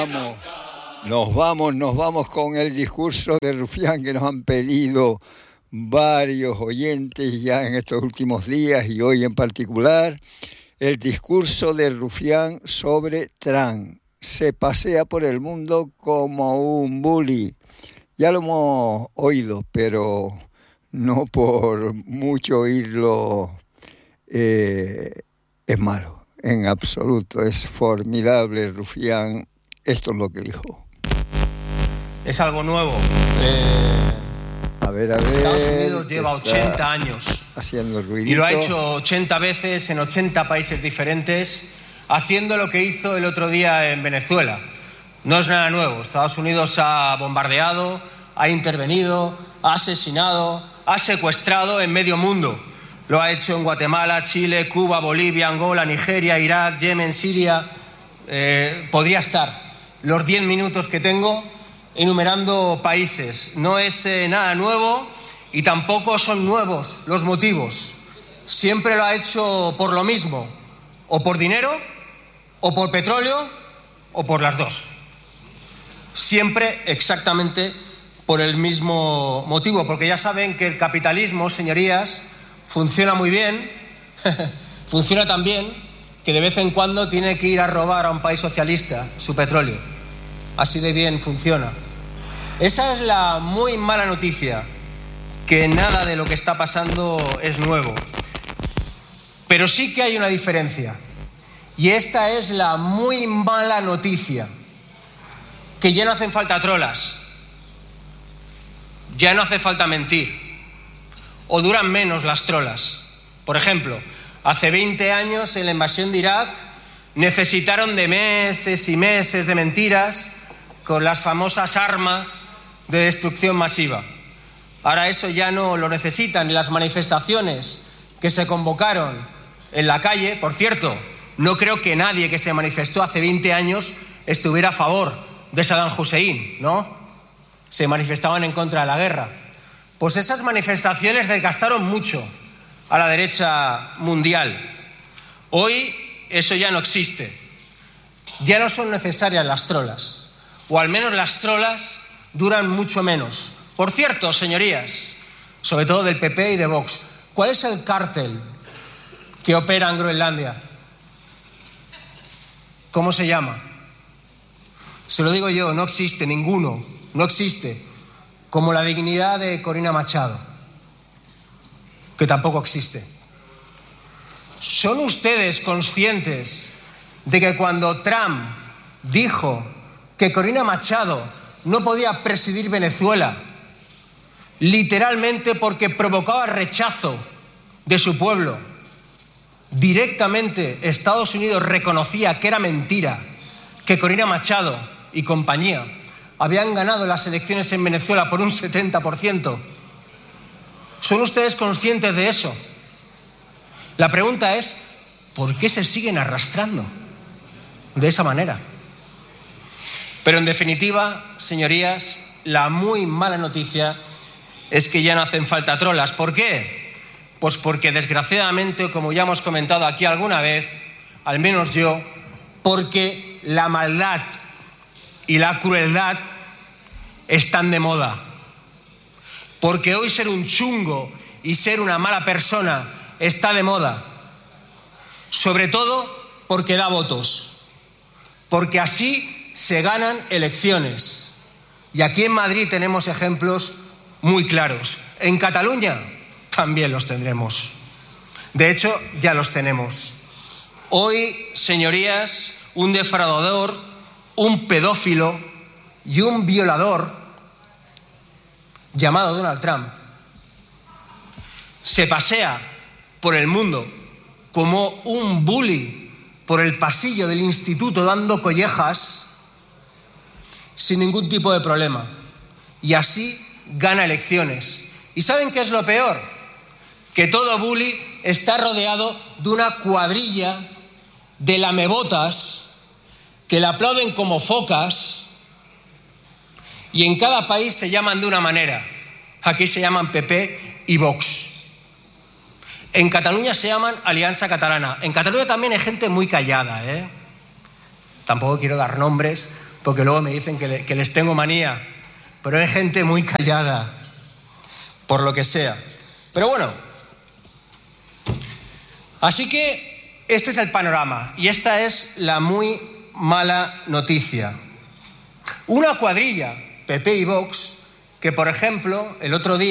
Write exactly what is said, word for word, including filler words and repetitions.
Vamos, nos vamos, nos vamos con el discurso de Rufián que nos han pedido varios oyentes ya en estos últimos días y hoy en particular. El discurso de Rufián sobre Trump. Se pasea por el mundo como un bully. Ya lo hemos oído, pero no por mucho oírlo eh, es malo, en absoluto. Es formidable, Rufián. Esto es lo que dijo. Es algo nuevo. Eh, a ver, a ver. Estados Unidos lleva ochenta años. Haciendo ruidito. Y lo ha hecho ochenta veces en ochenta países diferentes, haciendo lo que hizo el otro día en Venezuela. No es nada nuevo. Estados Unidos ha bombardeado, ha intervenido, ha asesinado, ha secuestrado en medio mundo. Lo ha hecho en Guatemala, Chile, Cuba, Bolivia, Angola, Nigeria, Irak, Yemen, Siria. Eh, podría estar los diez minutos que tengo enumerando países. No es eh, nada nuevo y tampoco son nuevos los motivos. Siempre lo ha hecho por lo mismo, o por dinero, o por petróleo, o por las dos. Siempre exactamente por el mismo motivo, porque ya saben que el capitalismo, señorías, funciona muy bien, funciona tan bien que de vez en cuando tiene que ir a robar a un país socialista su petróleo. Así de bien funciona. Esa es la muy mala noticia, que nada de lo que está pasando es nuevo. Pero sí que hay una diferencia. Y esta es la muy mala noticia, que ya no hacen falta trolas, ya no hace falta mentir, o duran menos las trolas. Por ejemplo, hace veinte años en la invasión de Irak necesitaron de meses y meses de mentiras con las famosas armas de destrucción masiva. Ahora eso ya no lo necesitan. Y las manifestaciones que se convocaron en la calle, por cierto, no creo que nadie que se manifestó hace veinte años estuviera a favor de Saddam Hussein, ¿no? Se manifestaban en contra de la guerra. Pues esas manifestaciones desgastaron mucho a la derecha mundial. Hoy eso ya no existe. Ya no son necesarias las trolas, o al menos las trolas duran mucho menos. Por cierto, señorías, sobre todo del P P y de Vox, ¿cuál es el cártel que opera en Groenlandia? ¿Cómo se llama? Se lo digo yo, no existe ninguno, no existe, como la dignidad de Corina Machado, que tampoco existe. ¿Son ustedes conscientes de que cuando Trump dijo que Corina Machado no podía presidir Venezuela, literalmente porque provocaba rechazo de su pueblo, directamente Estados Unidos reconocía que era mentira, que Corina Machado y compañía habían ganado las elecciones en Venezuela por un setenta por ciento? ¿Son ustedes conscientes de eso? La pregunta es, ¿por qué se siguen arrastrando de esa manera? Pero en definitiva, señorías, la muy mala noticia es que ya no hacen falta trolas. ¿Por qué? Pues porque desgraciadamente, como ya hemos comentado aquí alguna vez, al menos yo, porque la maldad y la crueldad están de moda. Porque hoy ser un chungo y ser una mala persona está de moda. Sobre todo porque da votos. Porque así se ganan elecciones. Y aquí en Madrid tenemos ejemplos muy claros. En Cataluña también los tendremos. De hecho, ya los tenemos. Hoy, señorías, un defraudador, un pedófilo y un violador llamado Donald Trump se pasea por el mundo como un bully por el pasillo del instituto dando collejas sin ningún tipo de problema. Y así gana elecciones. ¿Y saben qué es lo peor? Que todo bully está rodeado de una cuadrilla de lamebotas que le aplauden como focas, y en cada país se llaman de una manera. Aquí se llaman P P y Vox. En Cataluña se llaman Alianza Catalana. En Cataluña también hay gente muy callada, ¿eh? Tampoco quiero dar nombres porque luego me dicen que, le, que les tengo manía, pero hay gente muy callada, por lo que sea. Pero bueno, así que este es el panorama y esta es la muy mala noticia. Una cuadrilla, P P y Vox, que por ejemplo el otro día